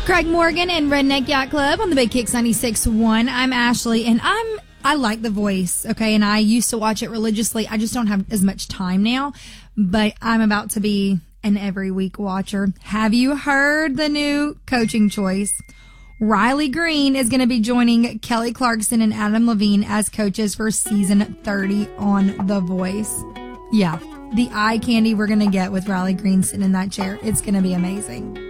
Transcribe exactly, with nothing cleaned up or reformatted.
Craig Morgan and Redneck Yacht Club on the Big Kicks ninety-six point one. I'm Ashley, and I'm I like The Voice, okay? And I used to watch it religiously. I just don't have as much time now, but I'm about to be an every week watcher. Have you heard the new coaching choice? Riley Green is going to be joining Kelly Clarkson and Adam Levine as coaches for season thirty on The Voice. Yeah, the eye candy we're going to get with Riley Green sitting in that chair. It's going to be amazing.